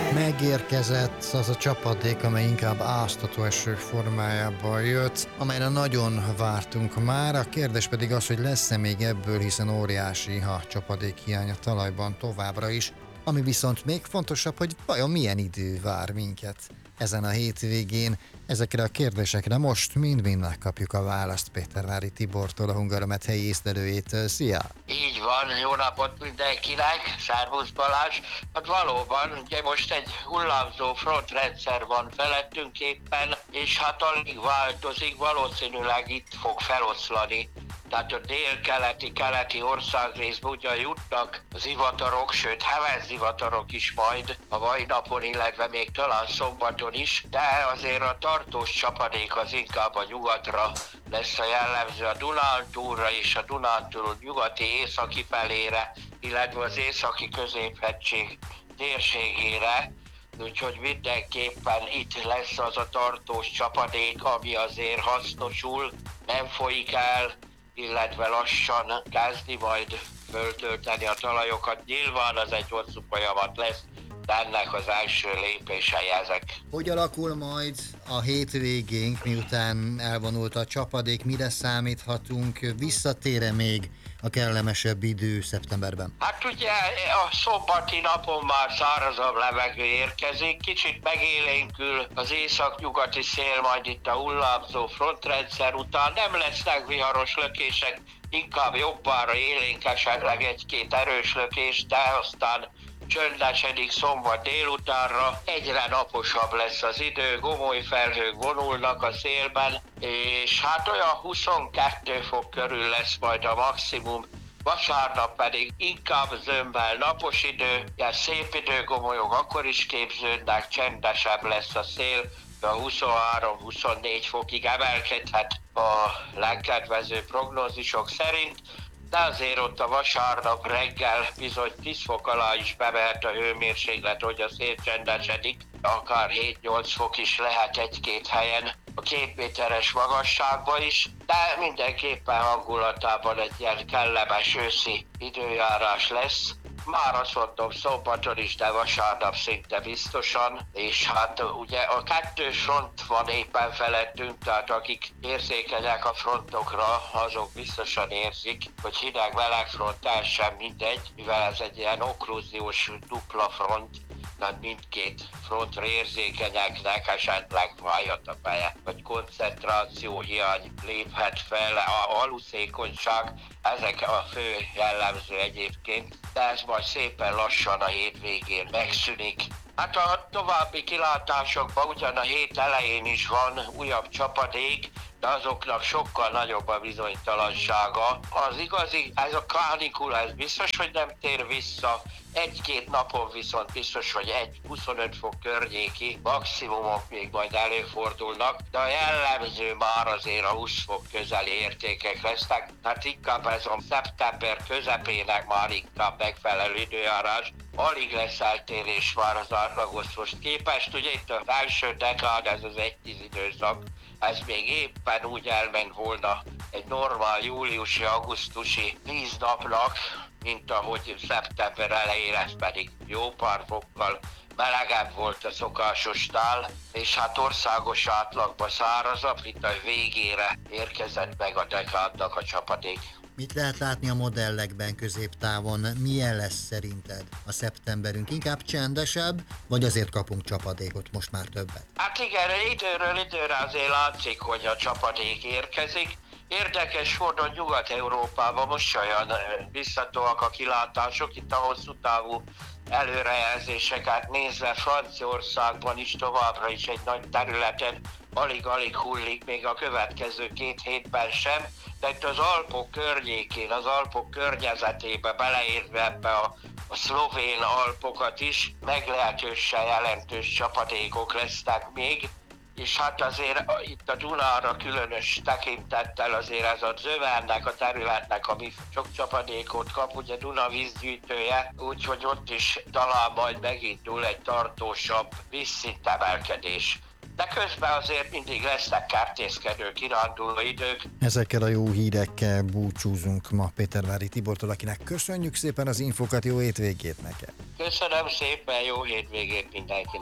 Megérkezett az a csapadék, amely inkább áztató eső formájában jött, amelyre nagyon vártunk már. A kérdés pedig az, hogy lesz-e még ebből, hiszen óriási a csapadék hiány a talajban továbbra is. Ami viszont még fontosabb, hogy vajon milyen idő vár minket ezen a hétvégén. Ezekre a kérdésekre most mind-mind megkapjuk a választ Pétervári Tibortól, a Hungaromet helyi észlelőjétől. Szia! Így van, jó napot mindenkinek, szervusz Balázs. Hát valóban, ugye most egy hullámzó frontrendszer van felettünk éppen, és hát alig változik, valószínűleg itt fog feloszlani. Tehát a dél-keleti országrészbe ugyan jutnak zivatarok, sőt heves zivatarok is majd a mai napon, illetve még talán szombaton is, de azért a tartós csapadék az inkább a nyugatra lesz a jellemző, a Dunántúlra és a Dunántúl nyugati északi felére, illetve az északi középhegység térségére. Úgyhogy mindenképpen itt lesz az a tartós csapadék, ami azért hasznosul, nem folyik el, illetve lassan kezdi majd föltölteni a talajokat. Nyilván az egy hosszú folyamat lesz, de ennek az első lépései ezek. Hogy alakul majd a hétvégénk, miután elvonult a csapadék, mire számíthatunk, visszatér-e még a kellemesebb idő szeptemberben? Hát ugye a szombati napon már szárazabb levegő érkezik, kicsit megélénkül az északnyugati szél majd itt a hullámzó frontrendszer után, nem lesznek viharos lökések, inkább jobbára élénk esetleg egy-két erős lökés, de aztán csöndesedik szombat délutánra, egyre naposabb lesz az idő, gomoly felhők vonulnak a szélben, és hát olyan 22 fok körül lesz majd a maximum, vasárnap pedig inkább zömmel napos idő, ilyen szép időgomolyok akkor is képződnek, csendesebb lesz a szél, a 23-24 fokig emelkedhet a legkedvezőbb prognózisok szerint, de azért ott a vasárnap reggel bizony 10 fok alá is bemehet a hőmérséklet, hogy a szél csendesedik, akár 7-8 fok is lehet egy-két helyen a 2 méteres magasságban is, de mindenképpen hangulatában egy ilyen kellemes őszi időjárás lesz. Már azt mondom szombaton is, de vasárnap szinte biztosan, és hát ugye a kettős front van éppen felettünk, tehát akik érzékenyek a frontokra, azok biztosan érzik, hogy hideg-meleg front el sem mindegy, mivel ez egy ilyen okkluziós dupla front, tehát mindkét frontra érzékenyeknek esetleg fájhat a feje, vagy koncentrációhiány léphet fel, a aluszékonyság, ezek a fő jellemző egyébként, de ez majd szépen lassan a hétvégén megszűnik. Hát a további kilátásokban ugyan a hét elején is van újabb csapadék, de azoknak sokkal nagyobb a bizonytalansága. Az igazi, ez a kánikula, ez biztos, hogy nem tér vissza, egy-két napon viszont biztos, hogy 25 fok környéki maximumok még majd előfordulnak, de a jellemző már azért a 20 fok közeli értékek lesznek, hát inkább ez a szeptember közepének már inkább megfelelő időjárás, alig lesz eltérés már az átlagoshoz képest, ugye itt az első dekád, ez az 1-10 időszak, ez még éppen úgy elment volna egy normál júliusi-augusztusi 10 napnak, mint ahogy szeptember elején, ez pedig jó pár fokkal melegebb volt a szokásosnál, és hát országos átlagban szárazabb, itt a végére érkezett meg a dekádnak a csapadék. Mit lehet látni a modellekben középtávon? Milyen lesz szerinted a szeptemberünk? Inkább csendesebb, vagy azért kapunk csapadékot most már többet? Hát igen, időről időre azért látszik, hogy a csapadék érkezik. Érdekes módon Nyugat-Európában most olyan biztatóak a kilátások, itt a hosszú távú előrejelzéseket nézve Franciaországban is továbbra is egy nagy területen alig-alig hullik, még a következő 2 hétben sem, de itt az Alpok környékén, az Alpok környezetébe beleértve ebbe a szlovén Alpokat is meglehetősen jelentős csapadékok lesznek még, és hát azért itt a Dunára különös tekintettel azért ez a Zövernek a területnek, ami sok csapadékot kap, ugye Duna vízgyűjtője, úgyhogy ott is talán majd megindul egy tartósabb vízszintemelkedés. de közben azért mindig lesznek kertészkedő, kiránduló idők. Ezekkel a jó hírekkel búcsúzunk ma Pétervári Tibortól, akinek köszönjük szépen az infokat, jó hétvégét neked! Köszönöm szépen, jó hétvégét mindenkinek!